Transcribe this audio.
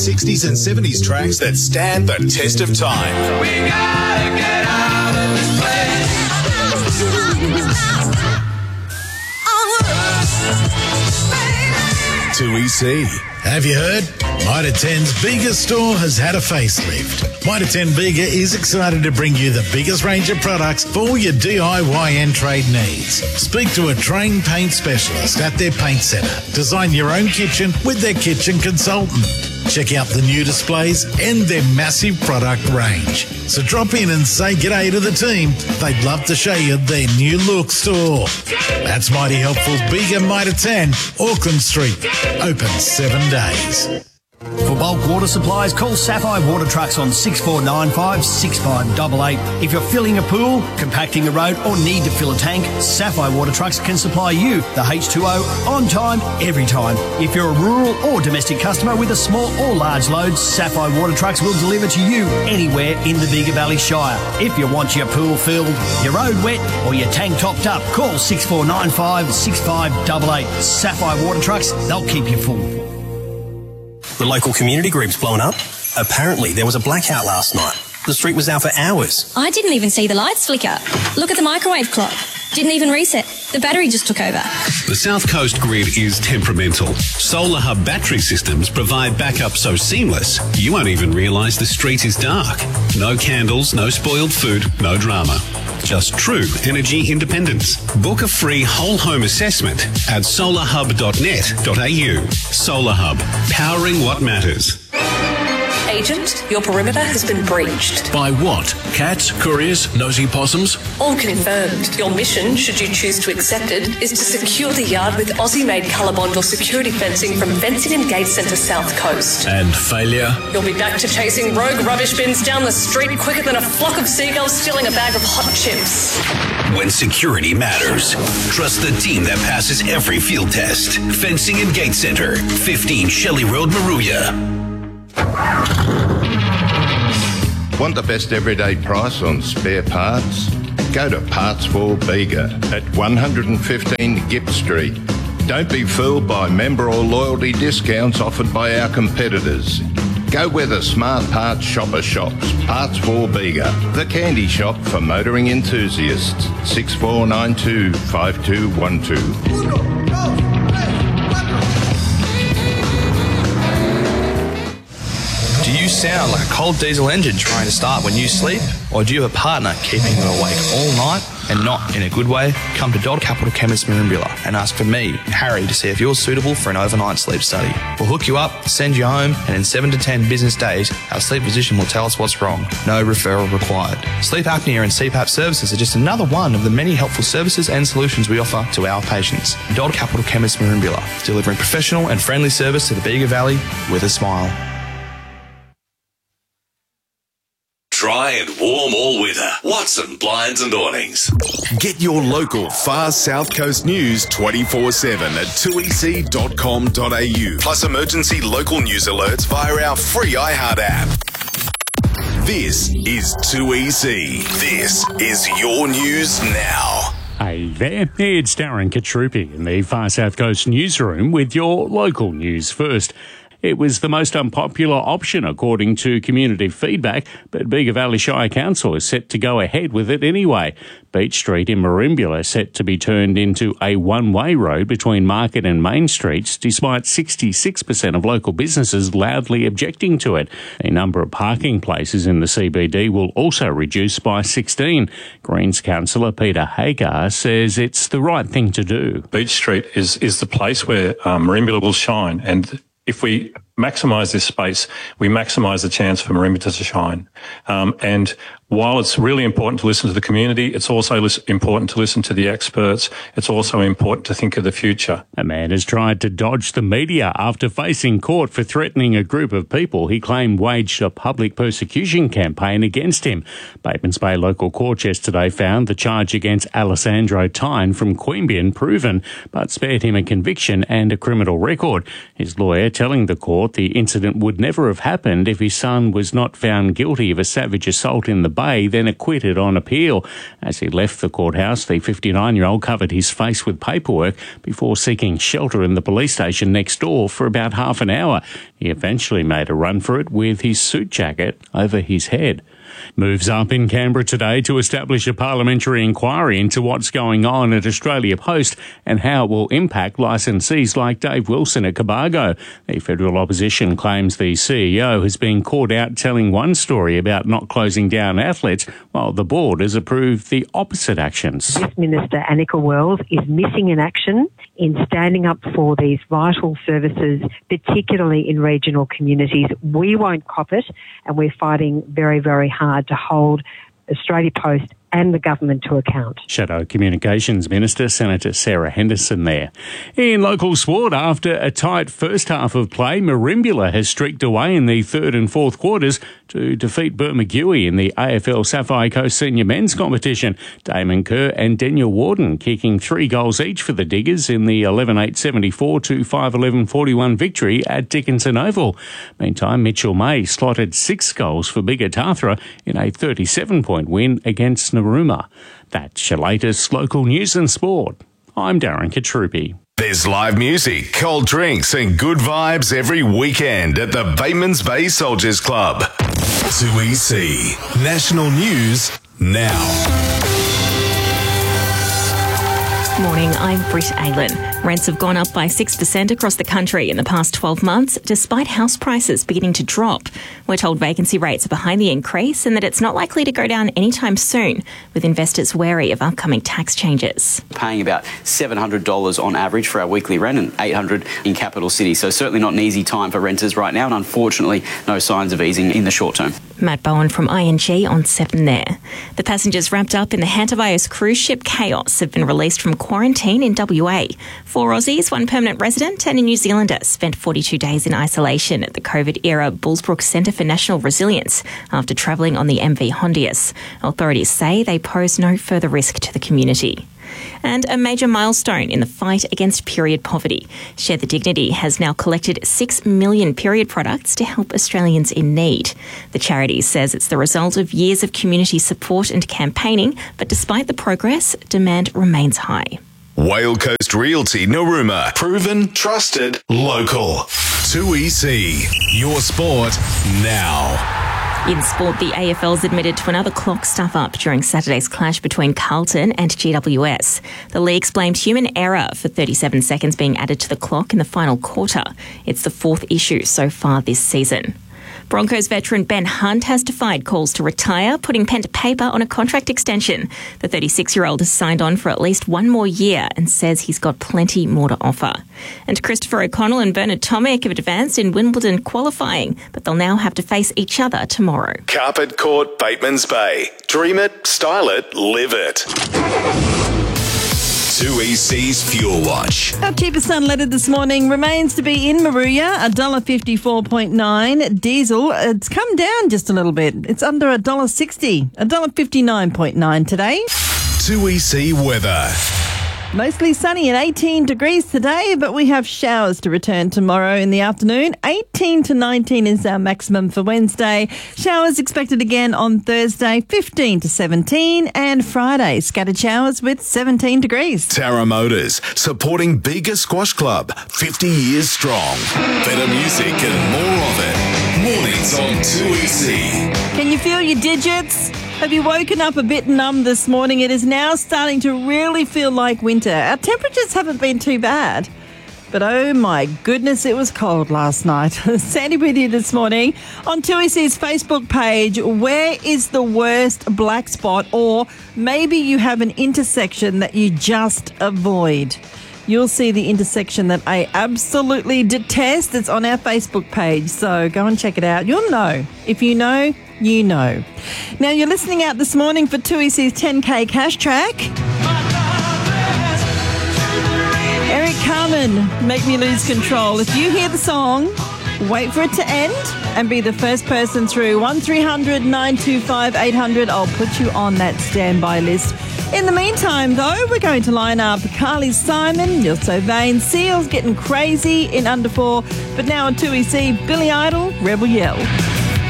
60s and 70s tracks that stand the test of time. We gotta get out of this place. 2EC. Have you heard? Mitre 10's Bega store has had a facelift. Mitre 10 Bega is excited to bring you the biggest range of products for all your DIY and trade needs. Speak to a trained paint specialist at their paint centre. Design your own kitchen with their kitchen consultant. Check out the new displays and their massive product range. So drop in and say g'day to the team. They'd love to show you their new look store. That's mighty helpful. Bega Mitre 10, Auckland Street. Open 7 days. For bulk water supplies, call Sapphire Water Trucks on 6495 6588. If you're filling a pool, compacting a road or need to fill a tank, Sapphire Water Trucks can supply you the H2O on time, every time. If you're a rural or domestic customer with a small or large load, Sapphire Water Trucks will deliver to you anywhere in the Bega Valley Shire. If you want your pool filled, your road wet or your tank topped up, call 6495 6588. Sapphire Water Trucks, they'll keep you full. The local community group's blown up. Apparently, there was a blackout last night. The street was out for hours. I didn't even see the lights flicker. Look at the microwave clock. Didn't even reset. The battery just took over. The South Coast grid is temperamental. Solar Hub battery systems provide backup so seamless, you won't even realise the street is dark. No candles, no spoiled food, no drama. Just true energy independence. Book a free whole home assessment at solarhub.net.au. Solar Hub, powering what matters. Agent, your perimeter has been breached. By what? Cats, couriers, nosy possums? All confirmed. Your mission, should you choose to accept it, is to secure the yard with Aussie-made Colorbond or security fencing from Fencing and Gate Centre South Coast. And failure? You'll be back to chasing rogue rubbish bins down the street quicker than a flock of seagulls stealing a bag of hot chips. When security matters, trust the team that passes every field test. Fencing and Gate Centre, 15 Shelley Road, Maruya. Want the best everyday price on spare parts? Go to Parts for Bega at 115 Gipp Street. Don't be fooled by member or loyalty discounts offered by our competitors. Go where the smart parts shopper shops. Parts for Bega, the candy shop for motoring enthusiasts. 6492 5212. Do you sound like a cold diesel engine trying to start when you sleep? Or do you have a partner keeping you awake all night and not in a good way? Come to Dodd Capital Chemist Merimbula and ask for me, Harry, to see if you're suitable for an overnight sleep study. We'll hook you up, send you home, and in 7 to 10 business days, our sleep physician will tell us what's wrong. No referral required. Sleep apnea and CPAP services are just another one of the many helpful services and solutions we offer to our patients. Dodd Capital Chemist Merimbula, delivering professional and friendly service to the Bega Valley with a smile. Dry and warm all winter. Watson Blinds and Awnings. Get your local Far South Coast news 24/7 at 2ec.com.au. Plus emergency local news alerts via our free iHeart app. This is 2EC. This is your news now. Hey there, it's Darren Katrupi in the Far South Coast newsroom with your local news first. It was the most unpopular option according to community feedback, but Bega Valley Shire Council is set to go ahead with it anyway. Beach Street in Merimbula set to be turned into a one-way road between Market and Main Streets, despite 66% of local businesses loudly objecting to it. A number of parking places in the CBD will also reduce by 16. Greens councillor Peter Hagar says it's the right thing to do. Beach Street is the place where Merimbula will shine, and if we maximise this space, we maximise the chance for Merimbula to shine. And while it's really important to listen to the community, it's also important to listen to the experts. It's also important to think of the future. A man has tried to dodge the media after facing court for threatening a group of people he claimed waged a public persecution campaign against him. Batemans Bay local court yesterday found the charge against Alessandro Tyne from Queanbeyan proven, but spared him a conviction and a criminal record. His lawyer telling the court thought the incident would never have happened if his son was not found guilty of a savage assault in the Bay, then acquitted on appeal. As he left the courthouse, the 59-year-old covered his face with paperwork before seeking shelter in the police station next door for about half an hour. He eventually made a run for it with his suit jacket over his head. Moves up in Canberra today to establish a parliamentary inquiry into what's going on at Australia Post and how it will impact licensees like Dave Wilson at Cobargo. The federal opposition claims the CEO has been caught out telling one story about not closing down outlets, while the board has approved the opposite actions. This Minister, Annika Wells, is missing in action in standing up for these vital services, particularly in regional communities. We won't cop it, and we're fighting very, very hard to hold Australia Post and the government to account. Shadow Communications Minister Senator Sarah Henderson there. In local sport, after a tight first half of play, Merimbula has streaked away in the third and fourth quarters to defeat Bermagui in the AFL Sapphire Coast Senior Men's Competition. Damon Kerr and Daniel Warden kicking 3 goals each for the Diggers in the 11-8-74 to 5-11-41 victory at Dickinson Oval. Meantime, Mitchell May slotted 6 goals for Biggar Tathra in a 37-point win against Narooma. That's your latest local news and sport. I'm Darren Katrupi. There's live music, cold drinks and good vibes every weekend at the Batemans Bay Soldiers Club. 2EC National News now. Morning, I'm Britt Aylan. Rents have gone up by 6% across the country in the past 12 months, despite house prices beginning to drop. We're told vacancy rates are behind the increase and that it's not likely to go down anytime soon, with investors wary of upcoming tax changes. Paying about $700 on average for our weekly rent and $800 in capital city, so certainly not an easy time for renters right now, and unfortunately no signs of easing in the short term. Matt Bowen from ING on 7 there. The passengers wrapped up in the Hantavios cruise ship Chaos have been released from quarantine in WA. 4 Aussies, 1 permanent resident and a New Zealander spent 42 days in isolation at the COVID-era Bullsbrook Centre for National Resilience after travelling on the MV Hondius. Authorities say they pose no further risk to the community. And a major milestone in the fight against period poverty. Share the Dignity has now collected 6 million period products to help Australians in need. The charity says it's the result of years of community support and campaigning, but despite the progress, demand remains high. Whale Coast Realty Narooma. Proven, trusted, local. 2EC. Your sport now. In sport, the AFL's admitted to another clock stuff-up during Saturday's clash between Carlton and GWS. The leagues blamed human error for 37 seconds being added to the clock in the final quarter. It's the 4th issue so far this season. Broncos veteran Ben Hunt has defied calls to retire, putting pen to paper on a contract extension. The 36-year-old has signed on for at least 1 more year and says he's got plenty more to offer. And Christopher O'Connell and Bernard Tomic have advanced in Wimbledon qualifying, but they'll now have to face each other tomorrow. Carpet Court, Batemans Bay. Dream it, style it, live it. 2EC's Fuel Watch. Our cheapest unleaded this morning remains to be in Maruya, $1.54.9. Diesel, it's come down just a little bit. It's under $1.60, $1.59.9 today. 2EC weather. Mostly sunny and 18 degrees today, but we have showers to return tomorrow in the afternoon. 18 to 19 is our maximum for Wednesday. Showers expected again on Thursday, 15 to 17, and Friday, scattered showers with 17 degrees. Tara Motors, supporting Biggar Squash Club, 50 years strong. Better music and more of it. Mornings on 2EC. Can you feel your digits? Have you woken up a bit numb this morning? It is now starting to really feel like winter. Our temperatures haven't been too bad, but oh my goodness, it was cold last night. Sandy with you this morning on 2EC's Facebook page. Where is the worst black spot? Or maybe you have an intersection that you just avoid. You'll see the intersection that I absolutely detest. It's on our Facebook page, so go and check it out. You'll know. If you know, you know. Now, you're listening out this morning for 2EC's 10K cash track. Eric Carmen, Make Me Lose Control. If you hear the song, wait for it to end and be the first person through 1300 925 800. I'll put you on that standby list. In the meantime, though, we're going to line up Carly Simon, You're So Vain, Seals Getting Crazy in under 4. But now on 2EC, Billy Idol, Rebel Yell.